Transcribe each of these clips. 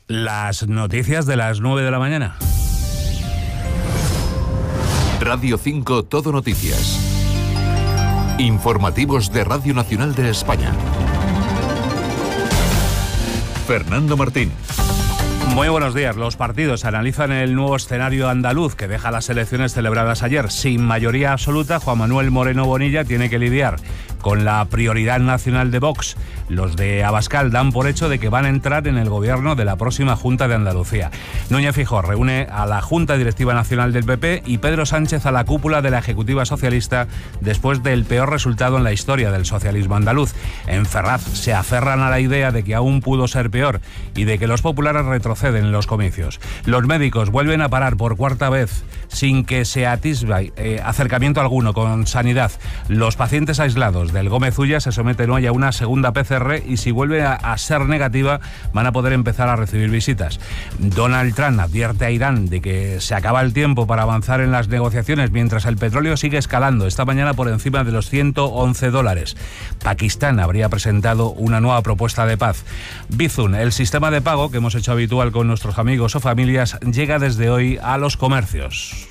Las noticias de las 9 de la mañana. Radio 5 Todo Noticias. Informativos de Radio Nacional de España. Fernando Martín. Muy buenos días. Los partidos analizan el nuevo escenario andaluz que deja las elecciones celebradas ayer. Sin mayoría absoluta, Juan Manuel Moreno Bonilla tiene que lidiar con la prioridad nacional de Vox. Los de Abascal dan por hecho de que van a entrar en el gobierno de la próxima Junta de Andalucía. Núñez Feijóo reúne a la Junta Directiva Nacional del PP y Pedro Sánchez a la cúpula de la Ejecutiva Socialista después del peor resultado en la historia del socialismo andaluz. En Ferraz se aferran a la idea de que aún pudo ser peor y de que los populares retroceden en los comicios. Los médicos vuelven a parar por cuarta vez sin que se atisbe acercamiento alguno con sanidad. Los pacientes aislados del Gómez Ulla se someten hoy a una segunda PCR y si vuelve a ser negativa van a poder empezar a recibir visitas. Donald Trump advierte a Irán de que se acaba el tiempo para avanzar en las negociaciones mientras el petróleo sigue escalando, esta mañana por encima de los $111. Pakistán habría presentado una nueva propuesta de paz. Bizum, el sistema de pago que hemos hecho habitual con nuestros amigos o familias, llega desde hoy a los comercios.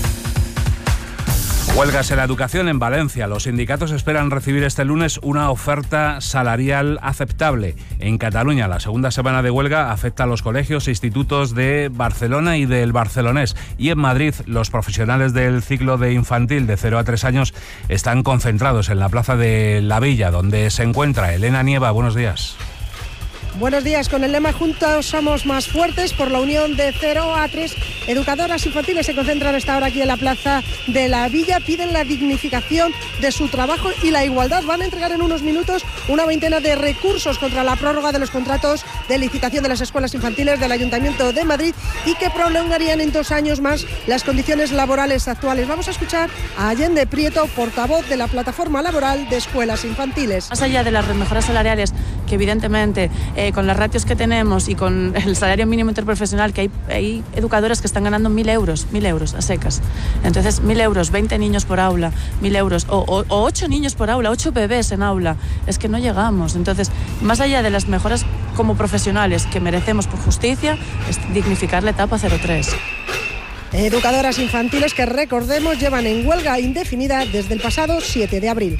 Huelgas en la educación en Valencia. Los sindicatos esperan recibir este lunes una oferta salarial aceptable. En Cataluña, la segunda semana de huelga afecta a los colegios e institutos de Barcelona y del Barcelonés. Y en Madrid, los profesionales del ciclo de infantil de 0 a 3 años están concentrados en la plaza de la Villa, donde se encuentra Elena Nieva. Buenos días. Buenos días. Con el lema Juntos somos más fuertes, por la unión de 0 a 3 educadoras infantiles se concentran esta hora aquí en la plaza de la Villa. Piden la dignificación de su trabajo y la igualdad. Van a entregar en unos minutos una veintena de recursos contra la prórroga de los contratos de licitación de las escuelas infantiles del Ayuntamiento de Madrid y que prolongarían en 2 años más las condiciones laborales actuales. Vamos a escuchar a Allende Prieto, portavoz de la Plataforma Laboral de Escuelas Infantiles. Más allá de las mejoras salariales, que evidentemente con las ratios que tenemos y con el salario mínimo interprofesional, que hay educadoras que están ganando 1.000 euros a secas. Entonces, 1.000 euros, 20 niños por aula, 1.000 euros, o 8 niños por aula, 8 bebés en aula. Es que no llegamos. Entonces, más allá de las mejoras como profesionales que merecemos por justicia, es dignificar la etapa 03. Educadoras infantiles que, recordemos, llevan en huelga indefinida desde el pasado 7 de abril.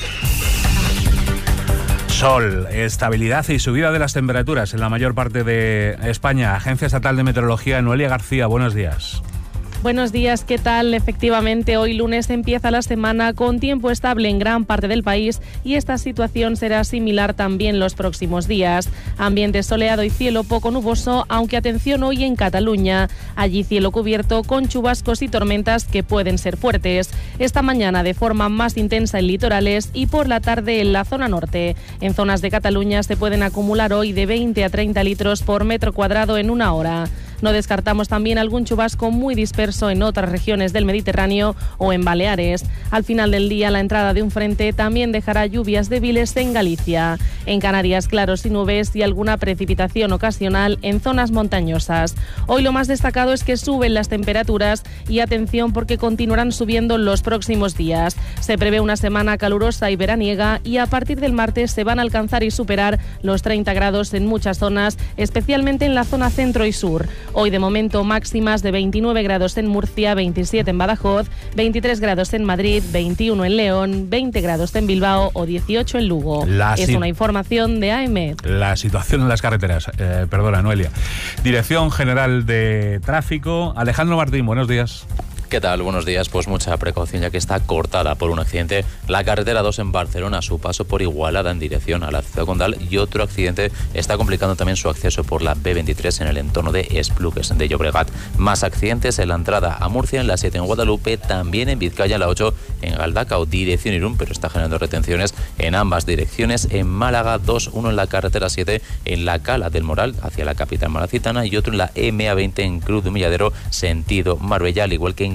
Sol, estabilidad y subida de las temperaturas en la mayor parte de España. Agencia Estatal de Meteorología, Noelia García, buenos días. Buenos días, ¿qué tal? Efectivamente, hoy lunes empieza la semana con tiempo estable en gran parte del país y esta situación será similar también los próximos días. Ambiente soleado y cielo poco nuboso, aunque atención hoy en Cataluña. Allí cielo cubierto con chubascos y tormentas que pueden ser fuertes. Esta mañana de forma más intensa en litorales y por la tarde en la zona norte. En zonas de Cataluña se pueden acumular hoy de 20 a 30 litros por metro cuadrado en una hora. No descartamos también algún chubasco muy disperso en otras regiones del Mediterráneo o en Baleares. Al final del día, la entrada de un frente también dejará lluvias débiles en Galicia. En Canarias, claros y nubes y alguna precipitación ocasional en zonas montañosas. Hoy lo más destacado es que suben las temperaturas y atención porque continuarán subiendo los próximos días. Se prevé una semana calurosa y veraniega y a partir del martes se van a alcanzar y superar los 30 grados en muchas zonas, especialmente en la zona centro y sur. Hoy de momento máximas de 29 grados en Murcia, 27 en Badajoz, 23 grados en Madrid, 21 en León, 20 grados en Bilbao o 18 en Lugo. Es una información de AEMET. La situación en las carreteras. Perdona, Noelia. Dirección General de Tráfico. Alejandro Martín, buenos días. ¿Qué tal? Buenos días. Pues mucha precaución ya que está cortada por un accidente la carretera 2 en Barcelona, a su paso por Igualada en dirección a la ciudad condal, y otro accidente está complicando también su acceso por la B23 en el entorno de Esplugues de Llobregat. Más accidentes en la entrada a Murcia, en la 7 en Guadalupe, también en Vizcaya, la 8 en Galdacao, dirección Irún, pero está generando retenciones en ambas direcciones. En Málaga, 2, uno en la carretera 7 en la Cala del Moral hacia la capital malacitana y otro en la MA20 en Cruz de Humilladero, sentido Marbella, al igual que en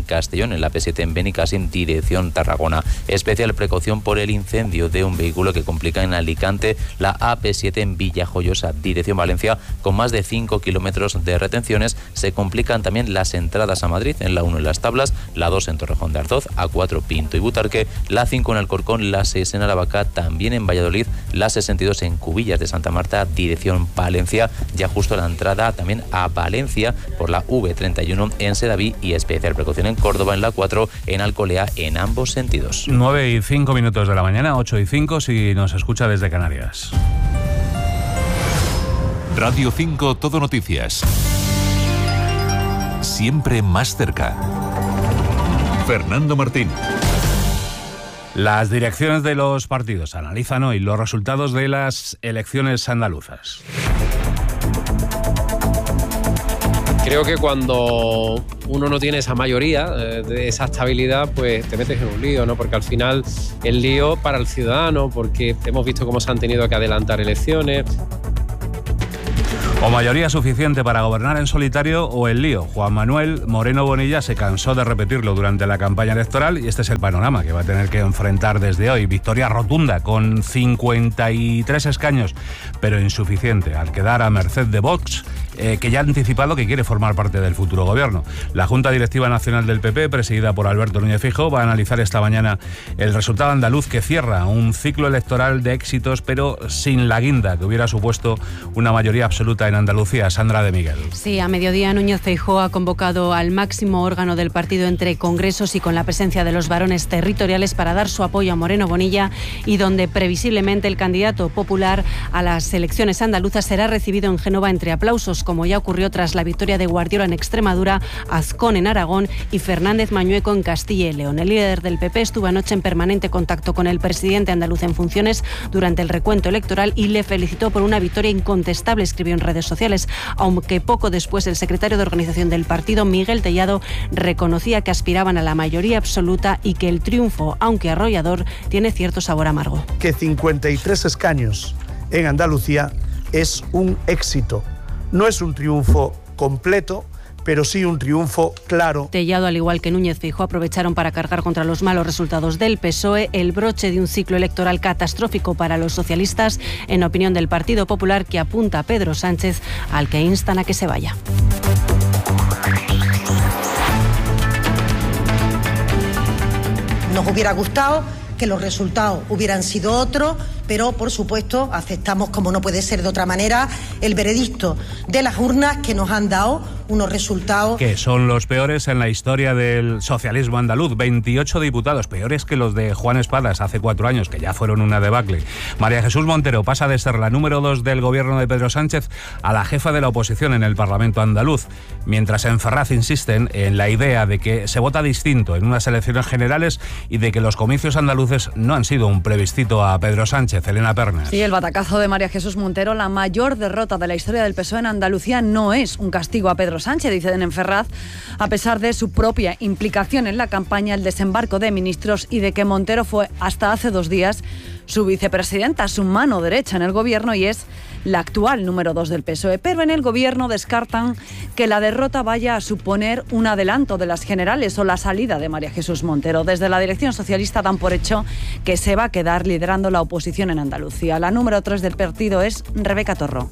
Castellón, en la AP7 en Benicàssim, dirección Tarragona. Especial precaución por el incendio de un vehículo que complica en Alicante la AP7 en Villajoyosa, dirección Valencia, con más de 5 kilómetros de retenciones. Se complican también las entradas a Madrid, en la 1 en Las Tablas, la 2 en Torrejón de Ardoz, A4 Pinto y Butarque, la 5 en Alcorcón, la 6 en Aravaca, también en Valladolid, la 62 en Cubillas de Santa Marta, dirección Palencia, ya justo la entrada también a Valencia por la V31 en Sedaví, y especial precaución en Córdoba en la 4 en Alcolea, en ambos sentidos. 9:05 de la mañana, 8:05 si nos escucha desde Canarias. Radio 5 Todo Noticias. Siempre más cerca. Fernando Martín. Las direcciones de los partidos analizan hoy los resultados de las elecciones andaluzas. Creo que cuando uno no tiene esa mayoría, de esa estabilidad, pues te metes en un lío, ¿no? Porque al final el lío para el ciudadano, porque hemos visto cómo se han tenido que adelantar elecciones. O mayoría suficiente para gobernar en solitario o el lío. Juan Manuel Moreno Bonilla se cansó de repetirlo durante la campaña electoral y este es el panorama que va a tener que enfrentar desde hoy. Victoria rotunda con 53 escaños, pero insuficiente al quedar a merced de Vox, que ya ha anticipado que quiere formar parte del futuro gobierno. La Junta Directiva Nacional del PP, presidida por Alberto Núñez Feijóo, va a analizar esta mañana el resultado andaluz que cierra un ciclo electoral de éxitos, pero sin la guinda que hubiera supuesto una mayoría absoluta en Andalucía. Sandra de Miguel. Sí, a mediodía Núñez Feijóo ha convocado al máximo órgano del partido entre congresos y con la presencia de los varones territoriales para dar su apoyo a Moreno Bonilla, y donde previsiblemente el candidato popular a las elecciones andaluzas será recibido en Génova entre aplausos, como ya ocurrió tras la victoria de Guardiola en Extremadura, Azcón en Aragón y Fernández Mañueco en Castilla y León. El líder del PP estuvo anoche en permanente contacto con el presidente andaluz en funciones durante el recuento electoral y le felicitó por una victoria incontestable, escribió en redes sociales, aunque poco después el secretario de organización del partido, Miguel Tellado, reconocía que aspiraban a la mayoría absoluta y que el triunfo, aunque arrollador, tiene cierto sabor amargo. Que 53 escaños en Andalucía es un éxito. No es un triunfo completo, pero sí un triunfo claro. Tellado, al igual que Núñez Feijóo, aprovecharon para cargar contra los malos resultados del PSOE, el broche de un ciclo electoral catastrófico para los socialistas, en opinión del Partido Popular, que apunta a Pedro Sánchez, al que instan a que se vaya. Nos hubiera gustado que los resultados hubieran sido otros, pero por supuesto aceptamos, como no puede ser de otra manera, el veredicto de las urnas que nos han dado unos resultados que son los peores en la historia del socialismo andaluz. 28 diputados, peores que los de Juan Espadas hace 4 años, que ya fueron una debacle. María Jesús Montero pasa de ser la número 2 del gobierno de Pedro Sánchez a la jefa de la oposición en el Parlamento andaluz, mientras en Ferraz insisten en la idea de que se vota distinto en unas elecciones generales y de que los comicios andaluces no han sido un plebiscito a Pedro Sánchez. Elena Pernas. Sí, el batacazo de María Jesús Montero, la mayor derrota de la historia del PSOE en Andalucía, no es un castigo a Pedro Sánchez, dicen en Ferraz, a pesar de su propia implicación en la campaña, el desembarco de ministros y de que Montero fue hasta hace 2 días su vicepresidenta, su mano derecha en el gobierno, y es la actual número 2 del PSOE. Pero en el gobierno descartan que la derrota vaya a suponer un adelanto de las generales o la salida de María Jesús Montero. Desde la dirección socialista dan por hecho que se va a quedar liderando la oposición en Andalucía. La número 3 del partido es Rebeca Torró.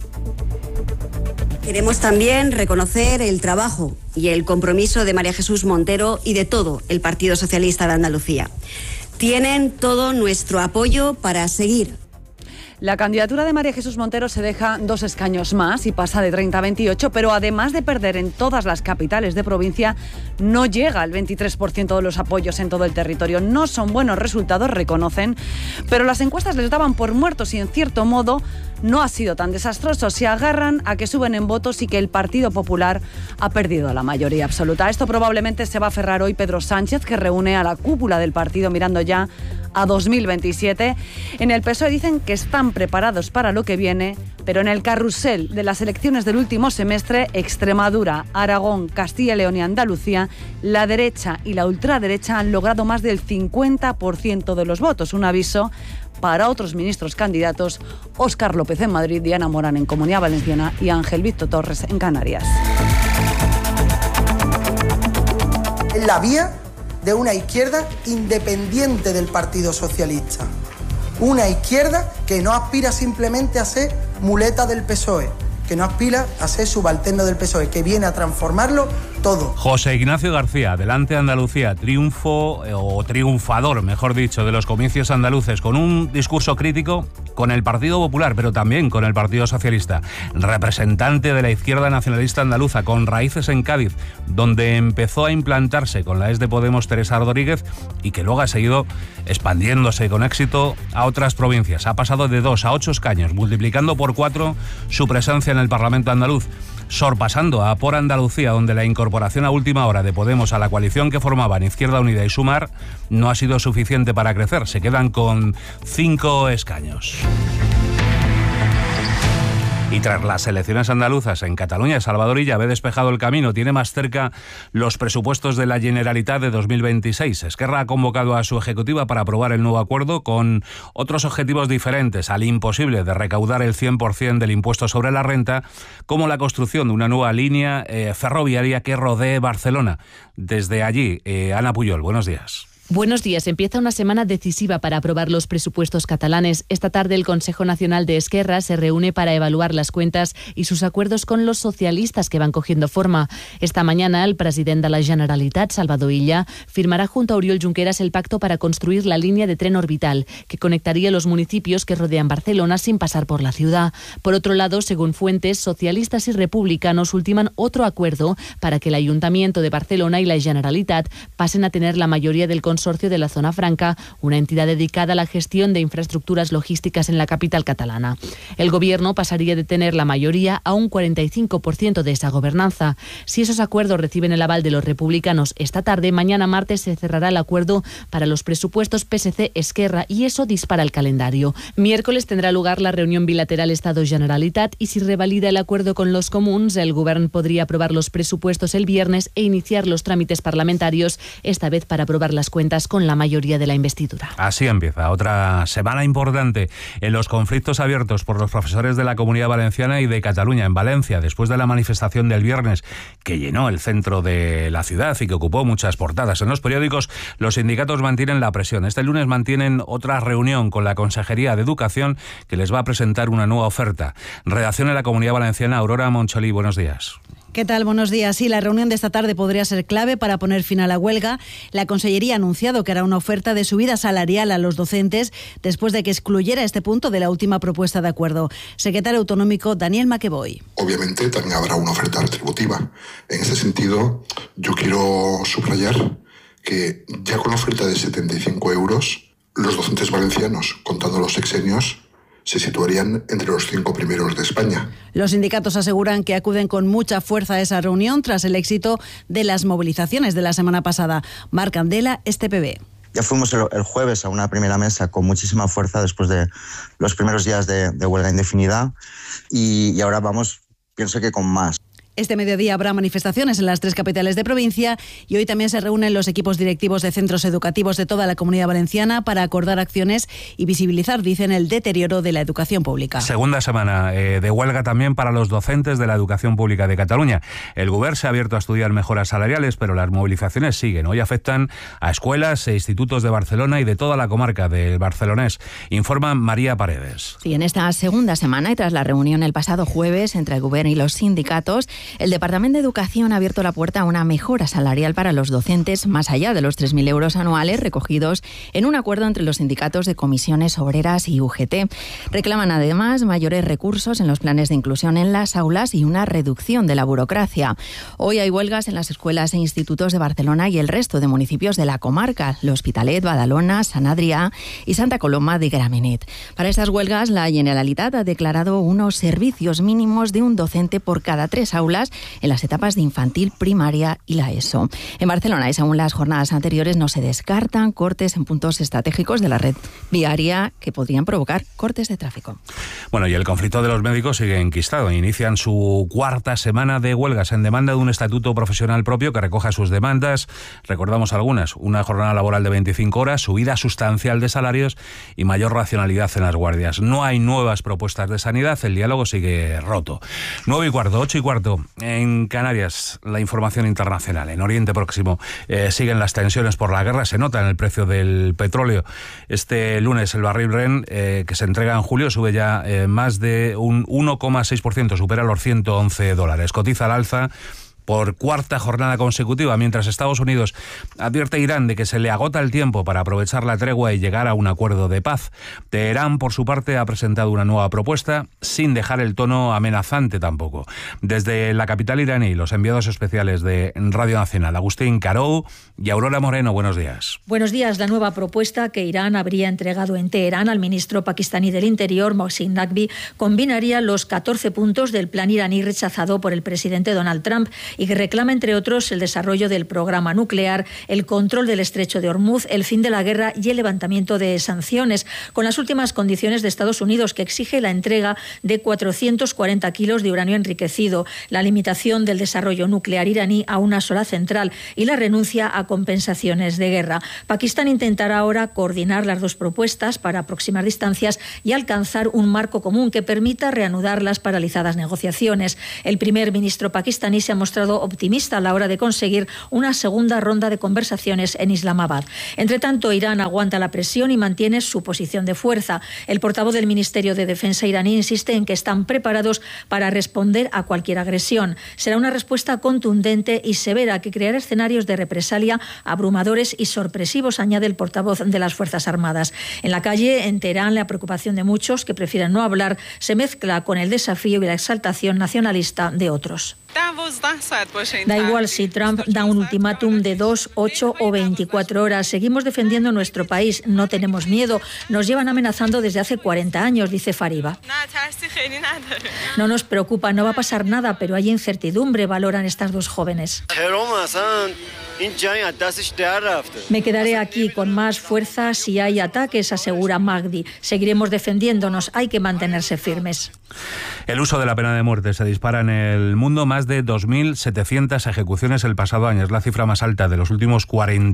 Queremos también reconocer el trabajo y el compromiso de María Jesús Montero y de todo el Partido Socialista de Andalucía. Tienen todo nuestro apoyo para seguir. La candidatura de María Jesús Montero se deja 2 escaños más y pasa de 30 a 28, pero además de perder en todas las capitales de provincia, no llega al 23% de los apoyos en todo el territorio. No son buenos resultados, reconocen, pero las encuestas les daban por muertos y en cierto modo no ha sido tan desastroso. Se agarran a que suben en votos y que el Partido Popular ha perdido la mayoría absoluta. Esto probablemente se va a aferrar hoy Pedro Sánchez, que reúne a la cúpula del partido mirando ya a 2027. En el PSOE dicen que están preparados para lo que viene, pero en el carrusel de las elecciones del último semestre, Extremadura, Aragón, Castilla y León y Andalucía, la derecha y la ultraderecha han logrado más del 50% de los votos. Un aviso para otros ministros candidatos: Óscar López en Madrid, Diana Morán en Comunidad Valenciana y Ángel Víctor Torres en Canarias. Es la vía de una izquierda independiente del Partido Socialista. Una izquierda que no aspira simplemente a ser muleta del PSOE, que no aspira a ser subalterno del PSOE, que viene a transformarlo todo. José Ignacio García, Adelante Andalucía, triunfo o triunfador, mejor dicho, de los comicios andaluces, con un discurso crítico con el Partido Popular, pero también con el Partido Socialista. Representante de la izquierda nacionalista andaluza, con raíces en Cádiz, donde empezó a implantarse con la ex de Podemos Teresa Rodríguez y que luego ha seguido expandiéndose con éxito a otras provincias. Ha pasado de 2 a 8 escaños, multiplicando por 4 su presencia en el Parlamento andaluz, sorpasando a Por Andalucía, donde la incorporación a última hora de Podemos a la coalición que formaban Izquierda Unida y Sumar no ha sido suficiente para crecer. Se quedan con 5 escaños. Y tras las elecciones andaluzas en Cataluña, Salvador Illa ve despejado el camino, tiene más cerca los presupuestos de la Generalitat de 2026. Esquerra ha convocado a su ejecutiva para aprobar el nuevo acuerdo con otros objetivos diferentes al imposible de recaudar el 100% del impuesto sobre la renta, como la construcción de una nueva línea ferroviaria que rodee Barcelona. Desde allí, Ana Puyol, buenos días. Buenos días. Empieza una semana decisiva para aprobar los presupuestos catalanes. Esta tarde el Consejo Nacional de Esquerra se reúne para evaluar las cuentas y sus acuerdos con los socialistas que van cogiendo forma. Esta mañana el presidente de la Generalitat, Salvador Illa, firmará junto a Oriol Junqueras el pacto para construir la línea de tren orbital que conectaría los municipios que rodean Barcelona sin pasar por la ciudad. Por otro lado, según fuentes, socialistas y republicanos ultiman otro acuerdo para que el Ayuntamiento de Barcelona y la Generalitat pasen a tener la mayoría del Consorcio de la Zona Franca, una entidad dedicada a la gestión de infraestructuras logísticas en la capital catalana. El Gobierno pasaría de tener la mayoría a un 45% de esa gobernanza. Si esos acuerdos reciben el aval de los republicanos esta tarde, mañana martes se cerrará el acuerdo para los presupuestos PSC-Esquerra y eso dispara el calendario. Miércoles tendrá lugar la reunión bilateral Estado-Generalitat y si revalida el acuerdo con los comuns, el Govern podría aprobar los presupuestos el viernes e iniciar los trámites parlamentarios, esta vez para aprobar las cuentas con la mayoría de la investidura. Así empieza otra semana importante en los conflictos abiertos por los profesores de la Comunidad Valenciana y de Cataluña. En Valencia, después de la manifestación del viernes que llenó el centro de la ciudad y que ocupó muchas portadas en los periódicos, los sindicatos mantienen la presión. Este lunes mantienen otra reunión con la Consejería de Educación que les va a presentar una nueva oferta. Redacción en la Comunidad Valenciana, Aurora Moncholí, buenos días. ¿Qué tal? Buenos días. Sí, la reunión de esta tarde podría ser clave para poner fin a la huelga. La Consellería ha anunciado que hará una oferta de subida salarial a los docentes después de que excluyera este punto de la última propuesta de acuerdo. Secretario autonómico Daniel Maqueboy. Obviamente también habrá una oferta retributiva. En ese sentido, yo quiero subrayar que ya con la oferta de 75 euros, los docentes valencianos, contando los sexenios, se situarían entre los 5 primeros de España. Los sindicatos aseguran que acuden con mucha fuerza a esa reunión tras el éxito de las movilizaciones de la semana pasada. Marc Candela, STPB. Ya fuimos el jueves a una primera mesa con muchísima fuerza después de los primeros días de huelga indefinida y ahora vamos, pienso que con más. Este mediodía habrá manifestaciones en las 3 capitales de provincia y hoy también se reúnen los equipos directivos de centros educativos de toda la Comunidad Valenciana para acordar acciones y visibilizar, dicen, el deterioro de la educación pública. Segunda semana de huelga también para los docentes de la educación pública de Cataluña. El Govern se ha abierto a estudiar mejoras salariales, pero las movilizaciones siguen. Hoy afectan a escuelas e institutos de Barcelona y de toda la comarca del Barcelonés. Informa María Paredes. Sí, en esta segunda semana y tras la reunión el pasado jueves entre el Govern y los sindicatos, el Departamento de Educación ha abierto la puerta a una mejora salarial para los docentes más allá de los 3.000 euros anuales recogidos en un acuerdo entre los sindicatos de comisiones obreras y UGT. Reclaman además mayores recursos en los planes de inclusión en las aulas y una reducción de la burocracia. Hoy hay huelgas en las escuelas e institutos de Barcelona y el resto de municipios de la comarca, l'Hospitalet, Badalona, Sant Adrià y Santa Coloma de Gramenet. Para estas huelgas, la Generalitat ha declarado unos servicios mínimos de un docente por cada 3 aulas en las etapas de infantil, primaria y la ESO. En Barcelona, y según las jornadas anteriores, no se descartan cortes en puntos estratégicos de la red viaria que podrían provocar cortes de tráfico. Bueno, y el conflicto de los médicos sigue enquistado. Inician su 4ª semana de huelgas en demanda de un estatuto profesional propio que recoja sus demandas. Recordamos algunas: una jornada laboral de 25 horas, subida sustancial de salarios y mayor racionalidad en las guardias. No hay nuevas propuestas de sanidad, el diálogo sigue roto. 9:15, 8:15. En Canarias, la información internacional. En Oriente Próximo siguen las tensiones por la guerra, se nota en el precio del petróleo. Este lunes el barril Brent, que se entrega en julio, sube ya más de un 1,6%, supera los $111. Cotiza al alza por cuarta jornada consecutiva, mientras Estados Unidos advierte a Irán de que se le agota el tiempo para aprovechar la tregua y llegar a un acuerdo de paz. Teherán, por su parte, ha presentado una nueva propuesta sin dejar el tono amenazante tampoco. Desde la capital iraní, los enviados especiales de Radio Nacional, Agustín Carou y Aurora Moreno, buenos días. Buenos días. La nueva propuesta que Irán habría entregado en Teherán al ministro pakistaní del Interior, Mohsin Naqvi, combinaría los 14 puntos del plan iraní rechazado por el presidente Donald Trump y que reclama, entre otros, el desarrollo del programa nuclear, el control del estrecho de Hormuz, el fin de la guerra y el levantamiento de sanciones, con las últimas condiciones de Estados Unidos, que exige la entrega de 440 kilos de uranio enriquecido, la limitación del desarrollo nuclear iraní a una sola central y la renuncia a compensaciones de guerra. Pakistán intentará ahora coordinar las dos propuestas para aproximar distancias y alcanzar un marco común que permita reanudar las paralizadas negociaciones. El primer ministro pakistaní se ha mostrado optimista a la hora de conseguir una segunda ronda de conversaciones en Islamabad. Entre tanto, Irán aguanta la presión y mantiene su posición de fuerza. El portavoz del Ministerio de Defensa iraní insiste en que están preparados para responder a cualquier agresión. Será una respuesta contundente y severa que creará escenarios de represalia abrumadores y sorpresivos, añade el portavoz de las Fuerzas Armadas. En la calle, en Teherán, la preocupación de muchos que prefieren no hablar se mezcla con el desafío y la exaltación nacionalista de otros. Da igual si Trump da un ultimátum de 2, 8 o 24 horas. Seguimos defendiendo nuestro país. No tenemos miedo. Nos llevan amenazando desde hace 40 años, dice Fariba. No nos preocupa, no va a pasar nada, pero hay incertidumbre, valoran estas dos jóvenes. Me quedaré aquí con más fuerza si hay ataques, asegura Magdi. Seguiremos defendiéndonos. Hay que mantenerse firmes. El uso de la pena de muerte se dispara en el mundo. Más de 2.700 ejecuciones el pasado año. Es la cifra más alta de los últimos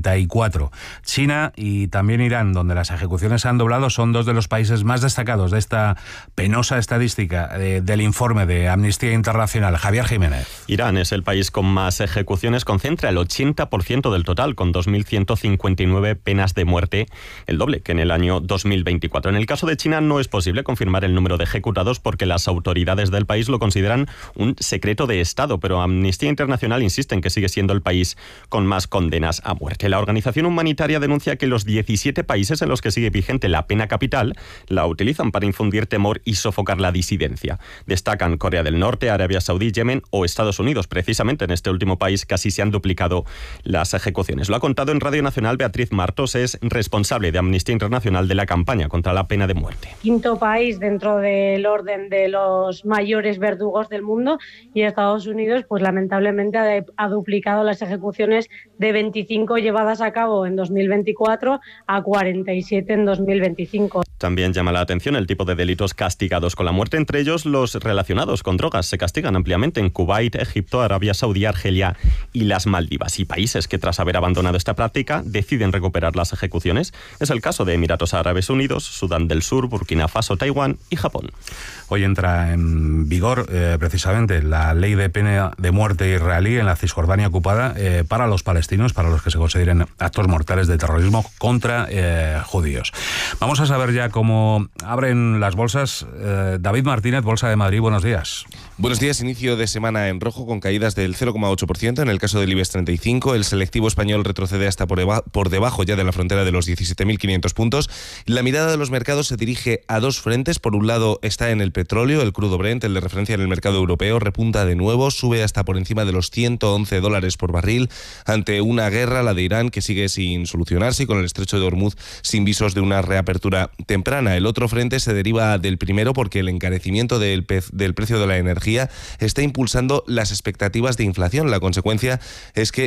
44. China y también Irán, donde las ejecuciones se han doblado, son dos de los países más destacados de esta penosa estadística del informe de Amnistía Internacional. Javier Jiménez. Irán es el país con más ejecuciones, concentra el 80% del total, con 2.159 penas de muerte, el doble que en el año 2024. En el caso de China no es posible confirmar el número de ejecutados porque las autoridades del país lo consideran un secreto de Estado, pero Amnistía Internacional insiste en que sigue siendo el país con más condenas a muerte. La organización humanitaria denuncia que los 17 países en los que sigue vigente la pena capital la utilizan para infundir temor y sofocar la disidencia. Destacan Corea del Norte, Arabia Saudí, Yemen o Estados Unidos. Precisamente en este último país casi se han duplicado las ejecuciones. Lo ha contado en Radio Nacional Beatriz Martos, es responsable de Amnistía Internacional de la campaña contra la pena de muerte. Quinto país dentro del orden de los mayores verdugos del mundo, y Estados Unidos, pues lamentablemente ha duplicado las ejecuciones de 25 llevadas a cabo en 2024 a 47 en 2025. También llama la atención el tipo de delitos castigados con la muerte, entre ellos los relacionados con drogas. Se castigan ampliamente en Kuwait, Egipto, Arabia Saudí, Argelia y las Maldivas. Y países que tras haber abandonado esta práctica deciden recuperar las ejecuciones. Es el caso de Emiratos Árabes Unidos, Sudán del Sur, Burkina Faso, Taiwán y Japón. Hoy entra en vigor precisamente la ley de pena de muerte israelí en la Cisjordania ocupada para los palestinos, para los que se consideren actos mortales de terrorismo contra judíos. Vamos a saber ya cómo abren las bolsas. David Martínez, Bolsa de Madrid, buenos días. Buenos días, inicio de semana en rojo con caídas del 0,8%. En el caso del IBEX 35, el selectivo español retrocede hasta por debajo ya de la frontera de los 17.500 puntos. La mirada de los mercados se dirige a dos frentes. Por un lado está en el petróleo, el crudo Brent, el de referencia en el mercado europeo, repunta de nuevo, sube hasta por encima de los $111 por barril ante una guerra, la de Irán, que sigue sin solucionarse y con el estrecho de Hormuz sin visos de una reapertura temprana. El otro frente se deriva del primero porque el encarecimiento del precio de la energía está impulsando las expectativas de inflación. La consecuencia es que el mercado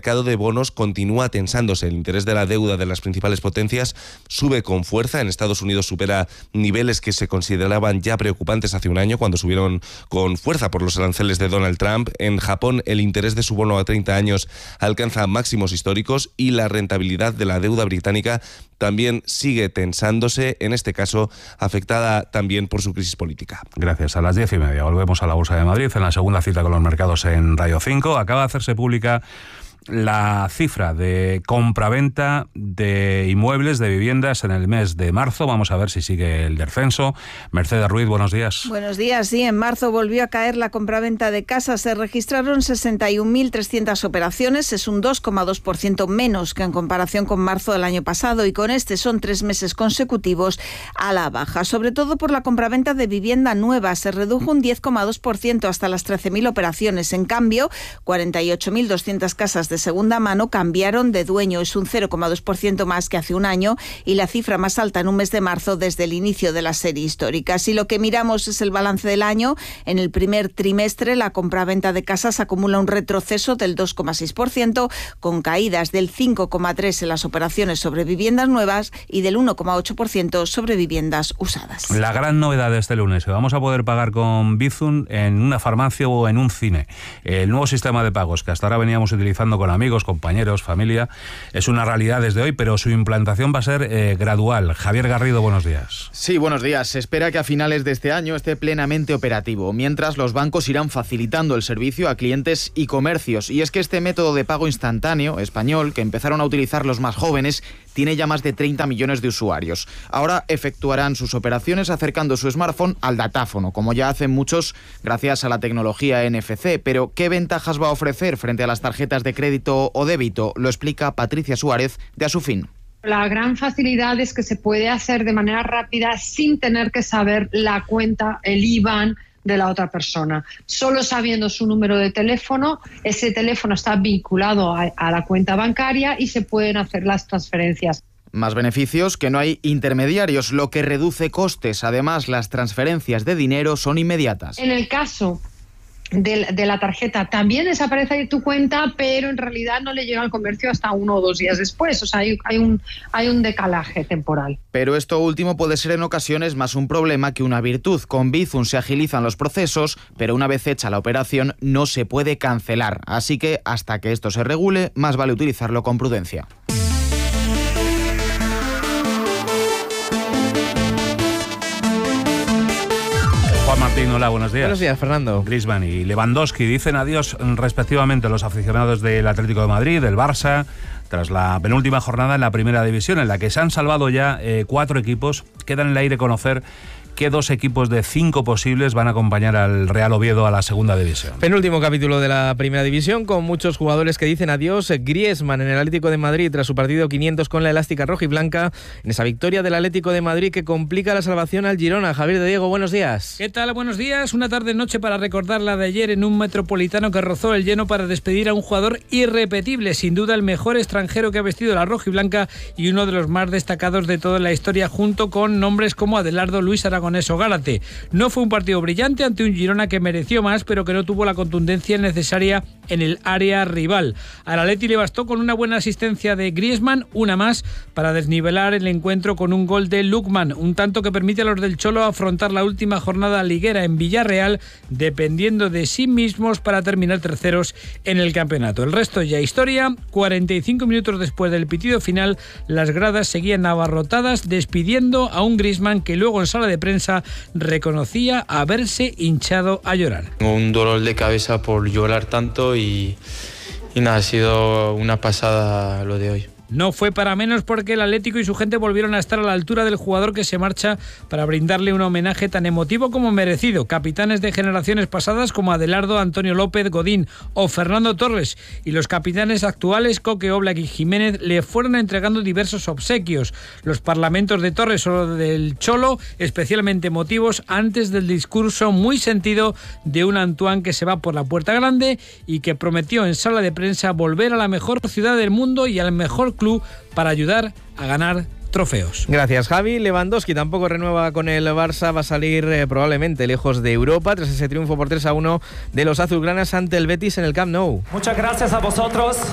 mercado de bonos continúa tensándose. El interés de la deuda de las principales potencias sube con fuerza. En Estados Unidos supera niveles que se consideraban ya preocupantes hace un año, cuando subieron con fuerza por los aranceles de Donald Trump. En Japón, el interés de su bono a 30 años alcanza máximos históricos y la rentabilidad de la deuda británica también sigue tensándose, en este caso afectada también por su crisis política. Gracias. A las 10:30 volvemos a la Bolsa de Madrid en la segunda cita con los mercados en Radio 5. Acaba de hacerse pública la cifra de compraventa de inmuebles, de viviendas en el mes de marzo. Vamos a ver si sigue el descenso. Mercedes Ruiz, buenos días. Buenos días. Sí, en marzo volvió a caer la compraventa de casas. Se registraron 61.300 operaciones. Es un 2,2% menos que en comparación con marzo del año pasado, y con este son 3 meses consecutivos a la baja. Sobre todo por la compraventa de vivienda nueva. Se redujo un 10,2% hasta las 13.000 operaciones. En cambio, 48.200 casas de segunda mano cambiaron de dueño. Es un 0,2% más que hace un año y la cifra más alta en un mes de marzo desde el inicio de la serie histórica. Si lo que miramos es el balance del año, en el primer trimestre la compraventa de casas acumula un retroceso del 2,6%, con caídas del 5,3% en las operaciones sobre viviendas nuevas y del 1,8% sobre viviendas usadas. La gran novedad de este lunes: que vamos a poder pagar con Bizum en una farmacia o en un cine. El nuevo sistema de pagos que hasta ahora veníamos utilizando con amigos, compañeros, familia, es una realidad desde hoy, pero su implantación va a ser gradual. Javier Garrido, buenos días. Sí, buenos días. Se espera que a finales de este año esté plenamente operativo, mientras los bancos irán facilitando el servicio a clientes y comercios. Y es que este método de pago instantáneo español, que empezaron a utilizar los más jóvenes, tiene ya más de 30 millones de usuarios. Ahora efectuarán sus operaciones acercando su smartphone al datáfono, como ya hacen muchos gracias a la tecnología NFC. Pero, ¿qué ventajas va a ofrecer frente a las tarjetas de crédito o débito? Lo explica Patricia Suárez, de Asufin. La gran facilidad es que se puede hacer de manera rápida sin tener que saber la cuenta, el IBAN de la otra persona. Solo sabiendo su número de teléfono, ese teléfono está vinculado a la cuenta bancaria y se pueden hacer las transferencias. Más beneficios: que no hay intermediarios, lo que reduce costes. Además, las transferencias de dinero son inmediatas. En el caso de la tarjeta también desaparece de tu cuenta, pero en realidad no le llega al comercio hasta 1 o 2 días después. O sea, hay un decalaje temporal. Pero esto último puede ser en ocasiones más un problema que una virtud. Con Bizum se agilizan los procesos, pero una vez hecha la operación no se puede cancelar. Así que hasta que esto se regule, más vale utilizarlo con prudencia. Juan Martín, hola, buenos días. Buenos días, Fernando. Griezmann y Lewandowski dicen adiós respectivamente los aficionados del Atlético de Madrid, del Barça, tras la penúltima jornada en la Primera División, en la que se han salvado ya 4 equipos. Queda en el aire conocer qué 2 equipos de 5 posibles van a acompañar al Real Oviedo a la Segunda División. Penúltimo capítulo de la Primera División, con muchos jugadores que dicen adiós. Griezmann en el Atlético de Madrid tras su partido 500 con la elástica roja y blanca, en esa victoria del Atlético de Madrid que complica la salvación al Girona. Javier de Diego, buenos días. ¿Qué tal? Buenos días. Una tarde-noche para recordar la de ayer en un Metropolitano que rozó el lleno para despedir a un jugador irrepetible, sin duda el mejor extranjero que ha vestido la roja y blanca y uno de los más destacados de toda la historia, junto con nombres como Adelardo, Luis Aragonés o Gárate. No fue un partido brillante ante un Girona que mereció más, pero que no tuvo la contundencia necesaria en el área rival. Al Atleti le bastó con una buena asistencia de Griezmann, una más, para desnivelar el encuentro con un gol de Lookman, un tanto que permite a los del Cholo afrontar la última jornada liguera en Villarreal, dependiendo de sí mismos para terminar terceros en el campeonato. El resto ya historia. 45 minutos después del pitido final, las gradas seguían abarrotadas, despidiendo a un Griezmann que luego en sala de prensa reconocía haberse hinchado a llorar. Tengo un dolor de cabeza por llorar tanto y nada, ha sido una pasada lo de hoy. No fue para menos, porque el Atlético y su gente volvieron a estar a la altura del jugador que se marcha para brindarle un homenaje tan emotivo como merecido. Capitanes de generaciones pasadas como Adelardo, Antonio López, Godín o Fernando Torres, y los capitanes actuales Coque, Oblak y Jiménez le fueron entregando diversos obsequios. Los parlamentos de Torres o del Cholo especialmente emotivos antes del discurso muy sentido de un Antoine que se va por la puerta grande y que prometió en sala de prensa volver a la mejor ciudad del mundo y al mejor club para ayudar a ganar trofeos. Gracias, Javi. Lewandowski tampoco renueva con el Barça, va a salir probablemente lejos de Europa tras ese triunfo por 3-1 de los azulgranas ante el Betis en el Camp Nou. Muchas gracias a vosotros.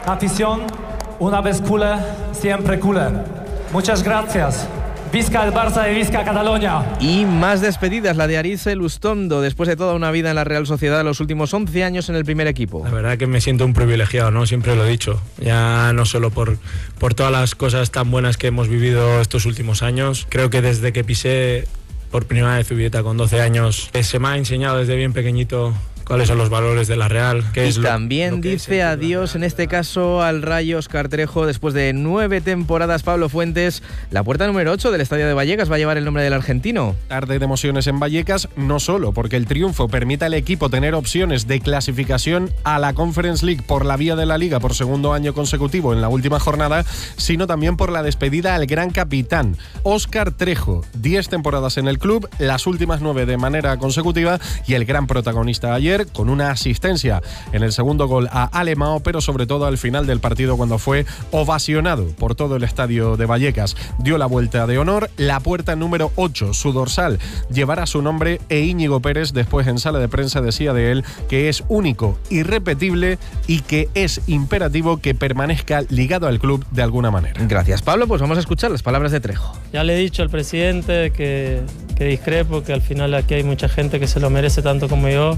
afición, una vez culé, siempre culé. Muchas gracias. Visca el Barça y visca Cataluña. Y más despedidas, la de Aritz Lustondo, después de toda una vida en la Real Sociedad, los últimos 11 años en el primer equipo. La verdad que me siento un privilegiado, ¿no? Siempre lo he dicho, ya no solo por todas las cosas tan buenas que hemos vivido estos últimos años. Creo que desde que pisé por primera vez Zubieta con 12 años, se me ha enseñado desde bien pequeñito cuáles son los valores de la Real. Y también dice adiós, en este caso, al Rayo Óscar Trejo. Después de 9 temporadas, Pablo Fuentes, la puerta número 8 del Estadio de Vallecas va a llevar el nombre del argentino. Tarde de emociones en Vallecas, no solo porque el triunfo permite al equipo tener opciones de clasificación a la Conference League por la vía de la Liga por segundo año consecutivo en la última jornada, sino también por la despedida al gran capitán, Óscar Trejo. 10 temporadas en el club, las últimas 9 de manera consecutiva, y el gran protagonista ayer, con una asistencia en el segundo gol a Alemão, pero sobre todo al final del partido, cuando fue ovacionado por todo el estadio de Vallecas. Dio la vuelta de honor, la puerta número 8, su dorsal, llevará su nombre, e Íñigo Pérez después en sala de prensa decía de él que es único, irrepetible y que es imperativo que permanezca ligado al club de alguna manera. Gracias, Pablo. Pues vamos a escuchar las palabras de Trejo. Ya le he dicho al presidente que discrepo, que al final aquí hay mucha gente que se lo merece tanto como yo.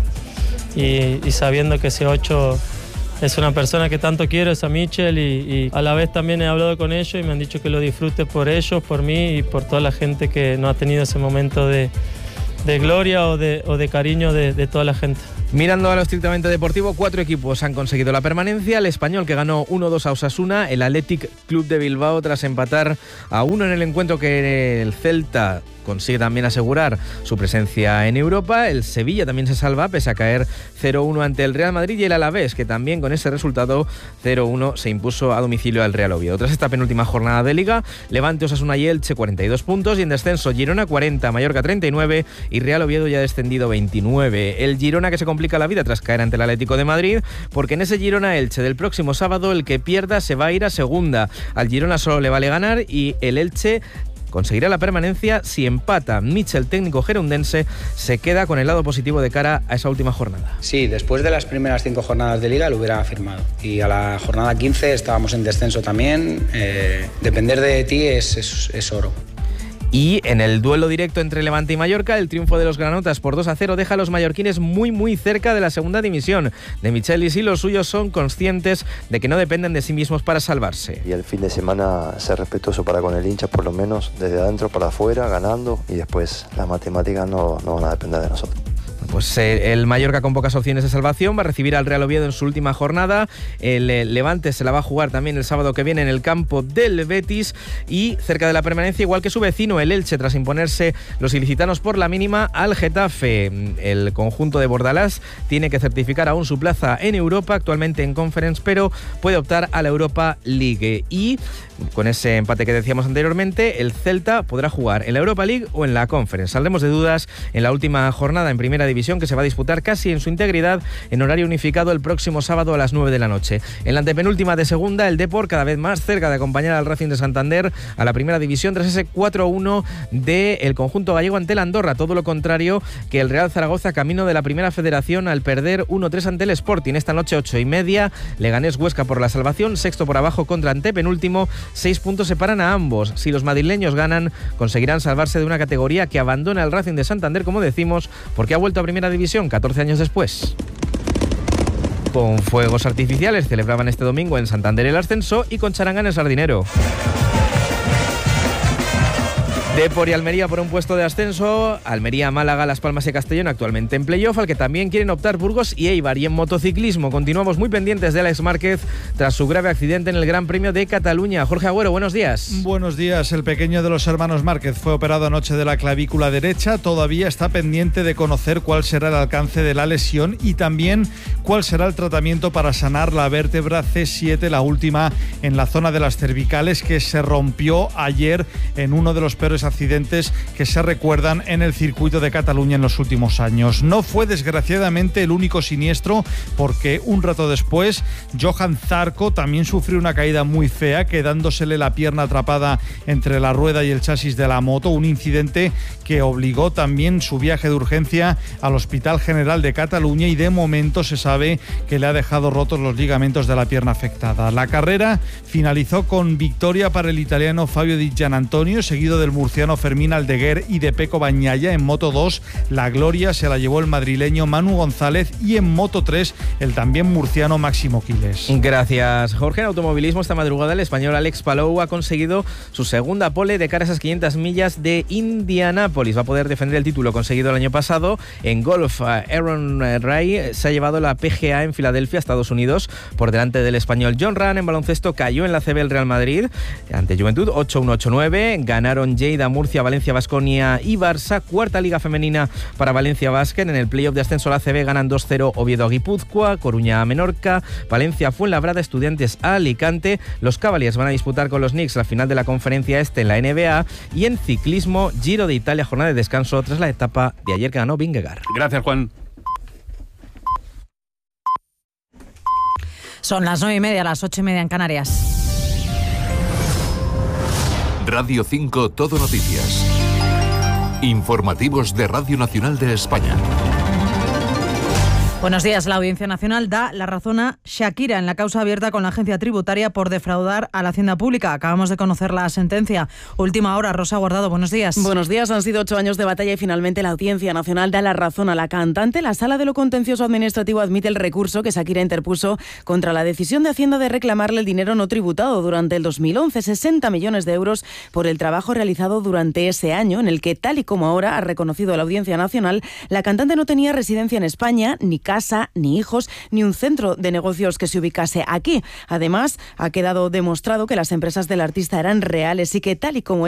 Y sabiendo que ese 8 es una persona que tanto quiero, es a Michel, y a la vez también he hablado con ellos y me han dicho que lo disfrute por ellos, por mí y por toda la gente que no ha tenido ese momento de gloria o de cariño de toda la gente. Mirando a lo estrictamente deportivo, 4 equipos han conseguido la permanencia. El Español, que ganó 1-2 a Osasuna, el Athletic Club de Bilbao tras empatar a 1 en el encuentro que el Celta consigue también asegurar su presencia en Europa. El Sevilla también se salva pese a caer 0-1 ante el Real Madrid, y el Alavés, que también con ese resultado 0-1 se impuso a domicilio al Real Oviedo. Tras esta penúltima jornada de Liga, Levante, Osasuna y Elche 42 puntos, y en descenso Girona 40, Mallorca 39 y Real Oviedo ya descendido 29. El Girona, que se complica la vida tras caer ante el Atlético de Madrid, porque en ese Girona-Elche del próximo sábado el que pierda se va a ir a segunda. Al Girona solo le vale ganar, y el Elche conseguirá la permanencia si empata. Michel, técnico gerundense, se queda con el lado positivo de cara a esa última jornada. Sí, después de las primeras 5 jornadas de Liga lo hubiera firmado, y a la jornada 15 estábamos en descenso también. Depender de ti es oro. Y en el duelo directo entre Levante y Mallorca, el triunfo de los granotas por 2-0 deja a los mallorquines muy cerca de la segunda división. De Michelis y los suyos son conscientes de que no dependen de sí mismos para salvarse. Y el fin de semana ser respetuoso para con el hincha, por lo menos desde adentro para afuera, ganando, y después las matemáticas no van a depender de nosotros. Pues el Mallorca, con pocas opciones de salvación, va a recibir al Real Oviedo en su última jornada. El Levante se la va a jugar también el sábado que viene en el campo del Betis, y cerca de la permanencia, igual que su vecino el Elche, tras imponerse los ilicitanos por la mínima al Getafe. El conjunto de Bordalás tiene que certificar aún su plaza en Europa, actualmente en Conference, pero puede optar a la Europa League. Y con ese empate que decíamos anteriormente, el Celta podrá jugar en la Europa League o en la Conference. Saldremos de dudas en la última jornada en Primera División, que se va a disputar casi en su integridad en horario unificado el próximo sábado a las 9 de la noche. En la antepenúltima de segunda, el Depor cada vez más cerca de acompañar al Racing de Santander a la Primera División tras ese 4-1 del conjunto gallego ante el Andorra. Todo lo contrario que el Real Zaragoza, camino de la Primera Federación al perder 1-3 ante el Sporting. Esta noche 8:30, Leganés Huesca por la salvación, sexto por abajo contra antepenúltimo. 6 puntos separan a ambos. Si los madrileños ganan, conseguirán salvarse de una categoría que abandona el Racing de Santander, como decimos, porque ha vuelto a Primera División 14 años después. Con fuegos artificiales celebraban este domingo en Santander el ascenso, y con charanga en el Sardinero. Depor y Almería por un puesto de ascenso. Almería, Málaga, Las Palmas y Castellón actualmente en playoff, al que también quieren optar Burgos y Eibar. Y en motociclismo continuamos muy pendientes de Alex Márquez tras su grave accidente en el Gran Premio de Cataluña. Jorge Agüero, buenos días. Buenos días. El pequeño de los hermanos Márquez fue operado anoche de la clavícula derecha. Todavía está pendiente de conocer cuál será el alcance de la lesión y también cuál será el tratamiento para sanar la vértebra C7, la última en la zona de las cervicales, que se rompió ayer en uno de los peores lamentables accidentes que se recuerdan en el circuito de Cataluña en los últimos años. No fue desgraciadamente el único siniestro, porque un rato después Johan Zarco también sufrió una caída muy fea, quedándosele la pierna atrapada entre la rueda y el chasis de la moto, un incidente que obligó también su viaje de urgencia al Hospital General de Cataluña, y de momento se sabe que le ha dejado rotos los ligamentos de la pierna afectada. La carrera finalizó con victoria para el italiano Fabio Di Gianantonio, seguido del murciano Fermín Aldeguer y de Pecco Bagnaia. En Moto 2 la gloria se la llevó el madrileño Manu González, y en Moto 3 el también murciano Máximo Quiles. Gracias, Jorge. En automovilismo, esta madrugada el español Alex Palou ha conseguido su segunda pole de cara a esas 500 millas de Indianápolis. Va a poder defender el título conseguido el año pasado. En golf, Aaron Ray se ha llevado la PGA en Filadelfia, Estados Unidos, por delante del español John Ram. En baloncesto cayó en la CB el Real Madrid ante Juventud 8-1-8-9. Ganaron Lleida, Murcia, Valencia, Baskonia y Barça. Cuarta liga femenina para Valencia Basket. En el playoff de ascenso a la CB ganan 2-0 Oviedo a Guipúzcoa, Coruña a Menorca, Valencia Fuenlabrada, Estudiantes a Alicante. Los Cavaliers van a disputar con los Knicks la final de la conferencia este en la NBA. Y en ciclismo, Giro de Italia, jornada de descanso tras la etapa de ayer que ganó Vingegaard. Gracias, Juan. Son las 9:30, las 8:30 en Canarias. Radio 5 Todo Noticias. Informativos de Radio Nacional de España. Buenos días. La Audiencia Nacional da la razón a Shakira en la causa abierta con la agencia tributaria por defraudar a la hacienda pública. Acabamos de conocer la sentencia. Última hora, Rosa Guardado, buenos días. Buenos días. Han sido 8 años de batalla y finalmente la Audiencia Nacional da la razón a la cantante. La Sala de lo Contencioso Administrativo admite el recurso que Shakira interpuso contra la decisión de Hacienda de reclamarle el dinero no tributado durante el 2011, 60 millones de euros por el trabajo realizado durante ese año, en el que, tal y como ahora ha reconocido la Audiencia Nacional, la cantante no tenía residencia en España, ni casa, ni hijos, ni un centro de negocios que se ubicase aquí. Además, ha quedado demostrado que las empresas del artista eran reales y que, tal y como